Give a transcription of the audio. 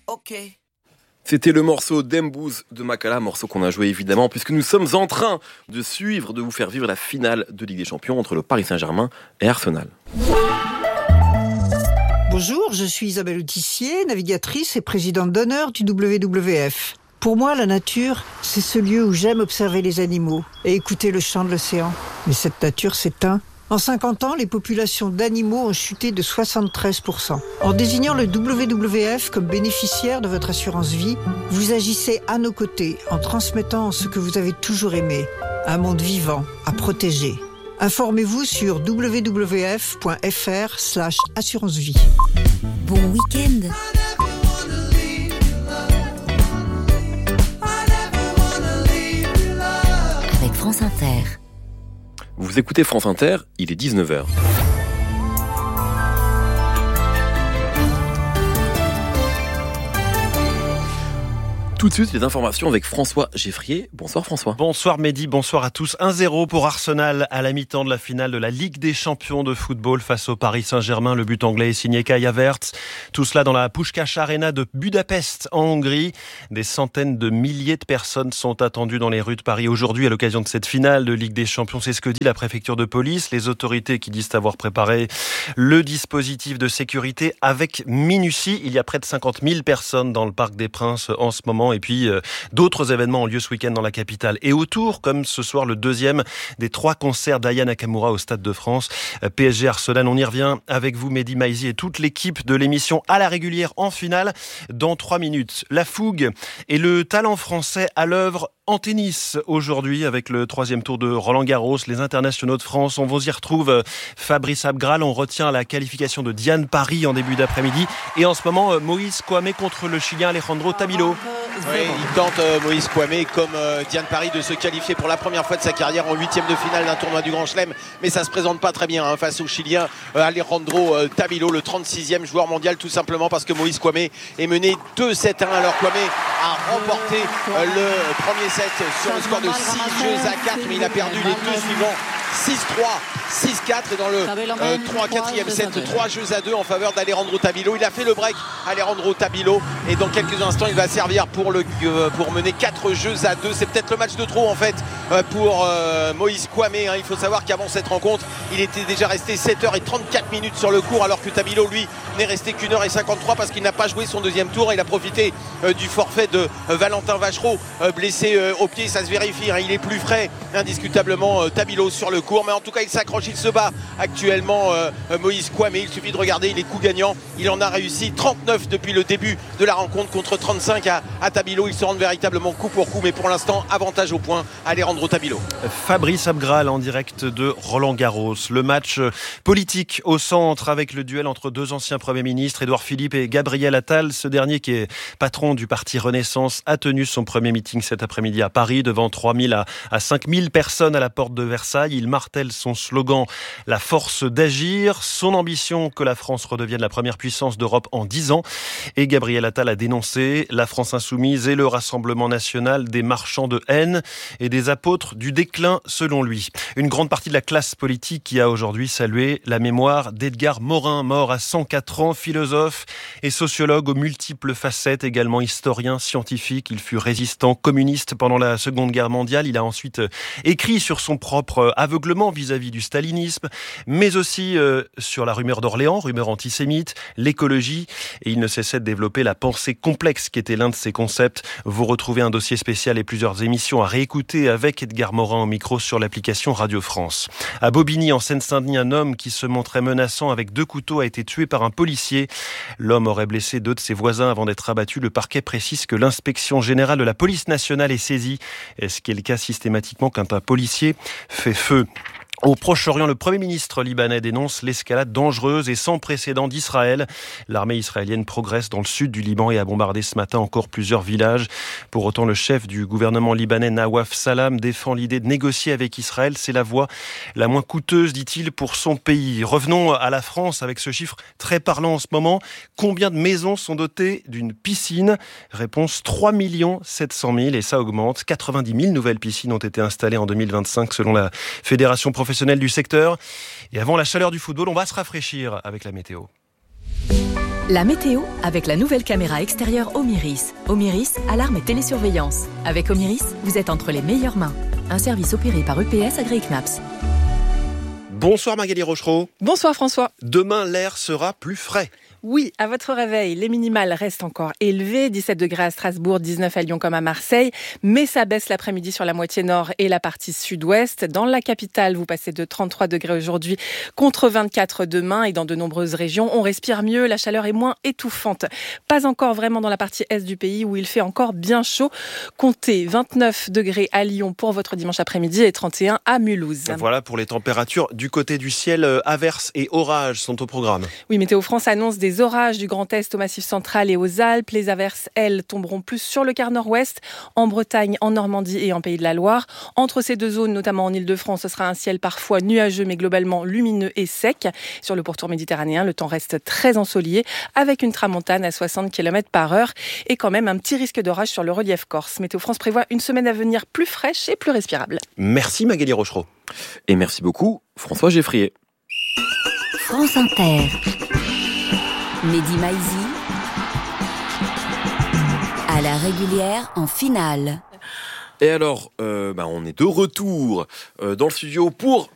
Ok. C'était le morceau Dembouz de Makala, morceau qu'on a joué évidemment puisque nous sommes en train de vous faire vivre la finale de Ligue des Champions entre le Paris Saint-Germain et Arsenal. Bonjour, je suis Isabelle Autissier, navigatrice et présidente d'honneur du WWF. Pour moi, la nature, c'est ce lieu où j'aime observer les animaux et écouter le chant de l'océan. Mais cette nature s'éteint. En 50 ans, les populations d'animaux ont chuté de 73%. En désignant le WWF comme bénéficiaire de votre assurance vie, vous agissez à nos côtés en transmettant ce que vous avez toujours aimé, un monde vivant à protéger. Informez-vous sur www.fr/assurance-vie. Bon week-end. Avec France Inter. Vous écoutez France Inter, il est 19h. Tout de suite, les informations avec François Geffrier. Bonsoir François. Bonsoir Mehdi, bonsoir à tous. 1-0 pour Arsenal à la mi-temps de la finale de la Ligue des Champions de football face au Paris Saint-Germain. Le but anglais est signé Kai Havertz. Tout cela dans la Puskás Arena de Budapest en Hongrie. Des centaines de milliers de personnes sont attendues dans les rues de Paris aujourd'hui à l'occasion de cette finale de Ligue des Champions. C'est ce que dit la préfecture de police. Les autorités qui disent avoir préparé le dispositif de sécurité avec minutie. Il y a près de 50 000 personnes dans le Parc des Princes en ce moment. Et puis d'autres événements ont lieu ce week-end dans la capitale et autour, comme ce soir le deuxième des 3 concerts d'Aya Nakamura au Stade de France. PSG Arsenal, on y revient avec vous Mehdi Maizi et toute l'équipe de l'émission à la régulière en finale dans 3 minutes. La fougue et le talent français à l'œuvre en tennis aujourd'hui avec le 3e tour de Roland-Garros, les internationaux de France. On vous y retrouve Fabrice Abgral, on retient la qualification de Diane Paris en début d'après-midi et en ce moment Moïse Kouamé contre le Chilien Alejandro Tabilo. Oui, il tente Moïse Kouamé comme Diane Paris de se qualifier pour la première fois de sa carrière en 8e de finale d'un tournoi du Grand Chelem, mais ça se présente pas très bien face au Chilien Alejandro Tabilo, le 36e joueur mondial, tout simplement parce que Moïse Kouamé est mené 2-7-1. Alors Kouamé a remporté le premier set sur le score de 6 jeux à 4, mais il a perdu les 2 suivants 6-3, 6-4 et dans le 4e set 3 jeux à 2 en faveur d'Alejandro Tabilo. Il a fait le break Alejandro Tabilo et dans quelques instants il va servir pour mener 4 jeux à 2. C'est peut-être le match de trop en fait pour Moïse Kouamé. Il faut savoir qu'avant cette rencontre il était déjà resté 7h34 minutes sur le court, alors que Tabilo lui n'est resté qu'1h53 parce qu'il n'a pas joué son deuxième tour. Il a profité du forfait de Valentin Vachereau blessé au pied, ça se vérifie, il est plus frais indiscutablement Tabilo sur le court, mais en tout cas il s'accroche, il se bat actuellement Moïse Kouamé. Il suffit de regarder les coups gagnants, il en a réussi 39 depuis le début de la rencontre contre 35 à Tabilo. Ils se rendent véritablement coup pour coup, mais pour l'instant avantage au point Alejandro Tabilo. Fabrice Abgral en direct de Roland-Garros. Le match politique au centre avec le duel entre 2 anciens premiers ministres, Édouard Philippe et Gabriel Attal. Ce dernier qui est patron du parti Renaissance a tenu son premier meeting cet après-midi à Paris devant 3 000 à 5 000 personnes à la porte de Versailles. Il martèle son slogan « La force d'agir », son ambition que la France redevienne la première puissance d'Europe en 10 ans. Et Gabriel Attal a dénoncé la France insoumise et le Rassemblement national des marchands de haine et des apôtres du déclin selon lui. Une grande partie de la classe politique qui a aujourd'hui salué la mémoire d'Edgar Morin, mort à 104 ans, philosophe et sociologue aux multiples facettes, également historien scientifique. Il fut résistant communiste pendant la Seconde Guerre mondiale. Il a ensuite écrit sur son propre aveuglement vis-à-vis du stalinisme, mais aussi sur la rumeur d'Orléans, rumeur antisémite, l'écologie, et il ne cessait de développer la pensée complexe qui était l'un de ses concepts. Vous retrouvez un dossier spécial et plusieurs émissions à réécouter avec Edgar Morin au micro sur l'application Radio France. À Bobigny, en Seine-Saint-Denis, un homme qui se montrait menaçant avec 2 couteaux a été tué par un policier. L'homme aurait blessé 2 de ses voisins avant d'être abattu. Le parquet précise que l'inspection générale de la police nationale est saisie, ce qui est le cas systématiquement quand un policier fait feu. Au Proche-Orient, le Premier ministre libanais dénonce l'escalade dangereuse et sans précédent d'Israël. L'armée israélienne progresse dans le sud du Liban et a bombardé ce matin encore plusieurs villages. Pour autant, le chef du gouvernement libanais, Nawaf Salam, défend l'idée de négocier avec Israël. C'est la voie la moins coûteuse, dit-il, pour son pays. Revenons à la France avec ce chiffre très parlant en ce moment. Combien de maisons sont dotées d'une piscine ? Réponse 3 700 000 et ça augmente. 90 000 nouvelles piscines ont été installées en 2025 selon la Fédération professionnelle du secteur. Et avant la chaleur du football, on va se rafraîchir avec la météo. La météo avec la nouvelle caméra extérieure Omiris. Omiris, alarme et télésurveillance. Avec Omiris, vous êtes entre les meilleures mains. Un service opéré par EPS agréé CNAPS. Bonsoir Magali Rochereau. Bonsoir François. Demain, l'air sera plus frais. Oui, à votre réveil, les minimales restent encore élevées, 17 degrés à Strasbourg, 19 à Lyon comme à Marseille, mais ça baisse l'après-midi sur la moitié nord et la partie sud-ouest. Dans la capitale, vous passez de 33 degrés aujourd'hui contre 24 demain, et dans de nombreuses régions, on respire mieux, la chaleur est moins étouffante. Pas encore vraiment dans la partie est du pays où il fait encore bien chaud. Comptez 29 degrés à Lyon pour votre dimanche après-midi et 31 à Mulhouse. Voilà pour les températures. Du côté du ciel, averses et orages sont au programme. Oui, Météo France annonce des orages du Grand Est au Massif central et aux Alpes. Les averses, elles, tomberont plus sur le quart nord-ouest, en Bretagne, en Normandie et en Pays de la Loire. Entre ces deux zones, notamment en Île-de-France, ce sera un ciel parfois nuageux mais globalement lumineux et sec. Sur le pourtour méditerranéen, le temps reste très ensoleillé avec une tramontane à 60 km/h et quand même un petit risque d'orage sur le relief corse. Météo France prévoit une semaine à venir plus fraîche et plus respirable. Merci Magali Rochereau. Et merci beaucoup François Geffrier. France Inter. Mehdi Maizi à la régulière en finale. Et alors, on est de retour dans le studio pour